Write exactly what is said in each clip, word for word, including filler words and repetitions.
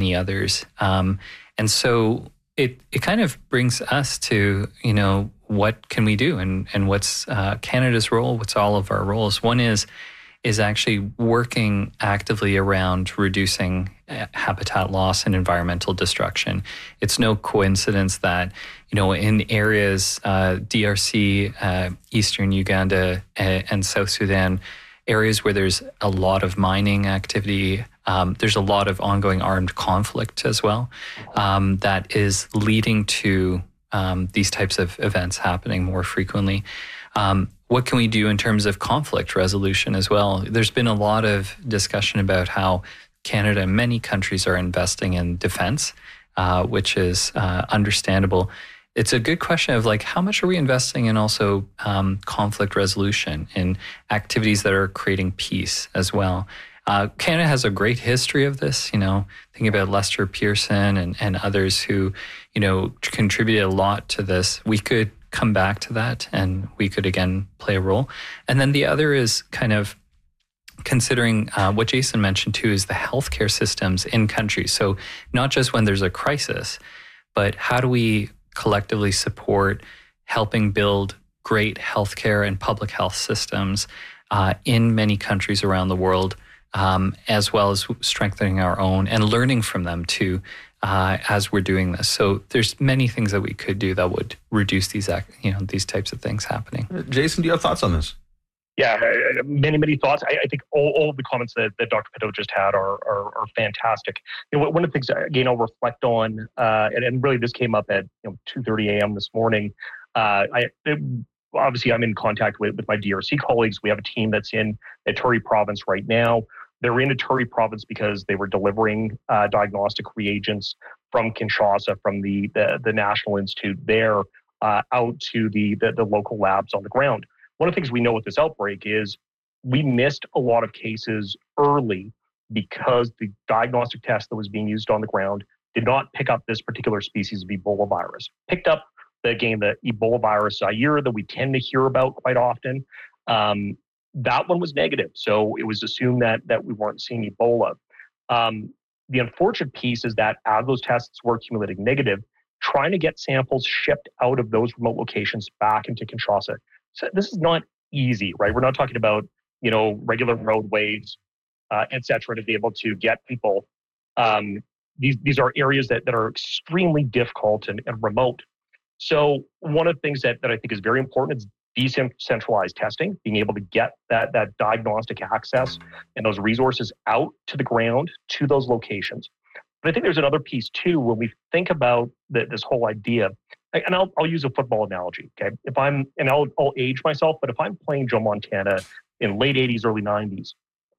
many others. Um, and so it it kind of brings us to, you know, what can we do, and and what's uh, Canada's role? What's all of our roles? One is is actually working actively around reducing habitat loss and environmental destruction. It's no coincidence that, you know, in areas, uh, D R C, uh, Eastern Uganda, uh, and South Sudan, areas where there's a lot of mining activity, um, there's a lot of ongoing armed conflict as well, um, that is leading to um, these types of events happening more frequently. Um, what can we do in terms of conflict resolution as well? There's been a lot of discussion about how Canada and many countries are investing in defense, uh, which is uh, understandable. It's a good question of like, how much are we investing in also um, conflict resolution and activities that are creating peace as well? Uh, Canada has a great history of this, you know, thinking about Lester Pearson and, and others who, you know, contributed a lot to this. We could come back to that and we could again play a role. And then the other is kind of considering uh, what Jason mentioned too, is the healthcare systems in countries. So not just when there's a crisis, but how do we collectively support helping build great healthcare and public health systems uh, in many countries around the world, um, as well as strengthening our own and learning from them too, uh, as we're doing this. So there's many things that we could do that would reduce these, you know, these types of things happening. Jason, do you have thoughts on this? Yeah, many, many thoughts. I, I think all, all of the comments that, that Doctor Pinto just had are are, are fantastic. You know, one of the things, again, I'll reflect on, uh, and, and really this came up at you know two thirty a.m. this morning. Uh, I it, obviously I'm in contact with, with my D R C colleagues. We have a team that's in Ituri province right now. They're in Ituri province because they were delivering uh, diagnostic reagents from Kinshasa, from the the, the National Institute there, uh, out to the, the the local labs on the ground. One of the things we know with this outbreak is we missed a lot of cases early because the diagnostic test that was being used on the ground did not pick up this particular species of Ebola virus. Picked up, the, again, the Ebola virus Zaire that we tend to hear about quite often. Um, that one was negative. So it was assumed that, that we weren't seeing Ebola. Um, the unfortunate piece is that as those tests were accumulating negative, trying to get samples shipped out of those remote locations back into Kinshasa. So this is not easy, right? We're not talking about, you know, regular roadways, uh, et cetera, to be able to get people. Um, these these are areas that, that are extremely difficult and, and remote. So one of the things that, that I think is very important is decentralized testing, being able to get that, that diagnostic access and those resources out to the ground, to those locations. But I think there's another piece too, when we think about the, this whole idea. And I'll I'll use a football analogy, okay? If I'm, and I'll, I'll age myself, but if I'm playing Joe Montana in late eighties, early nineties,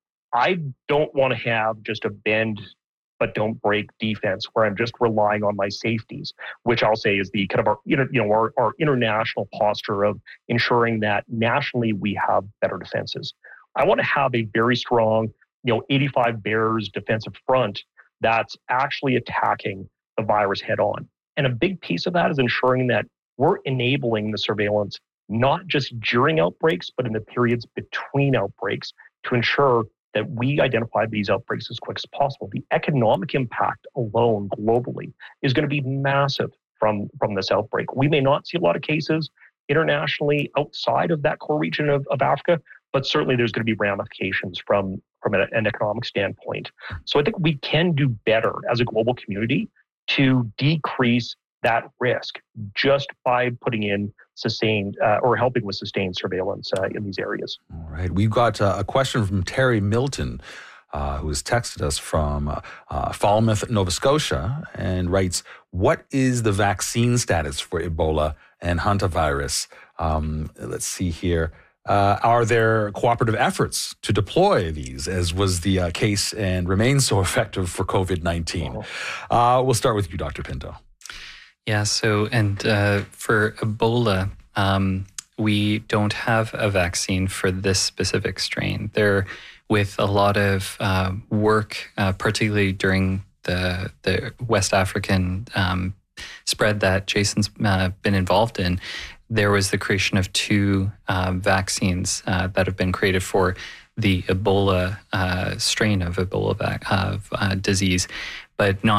I don't want to have just a bend but don't break defense where I'm just relying on my safeties, which I'll say is the kind of our, you know, our, our international posture of ensuring that nationally we have better defenses. I want to have a very strong, you know, eighty-five Bears defensive front that's actually attacking the virus head on. And a big piece of that is ensuring that we're enabling the surveillance, not just during outbreaks, but in the periods between outbreaks to ensure that we identify these outbreaks as quick as possible. The economic impact alone globally is going to be massive from, from this outbreak. We may not see a lot of cases internationally outside of that core region of, of Africa, but certainly there's going to be ramifications from, from an, an economic standpoint. So I think we can do better as a global community to decrease that risk just by putting in sustained uh, or helping with sustained surveillance uh, in these areas. All right. We've got uh, a question from Terry Milton, uh, who has texted us from uh, uh, Falmouth, Nova Scotia, and writes, what is the vaccine status for Ebola and hantavirus? Um, let's see here. Uh, are there cooperative efforts to deploy these, as was the uh, case and remains so effective for COVID nineteen? Oh. Uh, we'll start with you, Doctor Pinto. Yeah, so, and uh, for Ebola, um, we don't have a vaccine for this specific strain. There, with a lot of uh, work, uh, particularly during the, the West African um, spread that Jason's uh, been involved in, there was the creation of two uh, vaccines uh, that have been created for the Ebola uh, strain of Ebola vac- of uh, disease, but not